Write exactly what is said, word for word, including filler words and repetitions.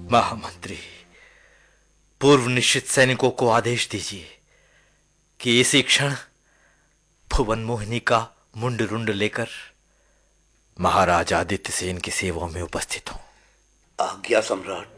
महामंत्री, पूर्व निश्चित सैनिकों को आदेश दीजिए कि इसी क्षण भुवन मोहिनी का मुंड रुंड लेकर महाराज आदित्य सेन की सेवा में उपस्थित हो। आज्ञा सम्राट।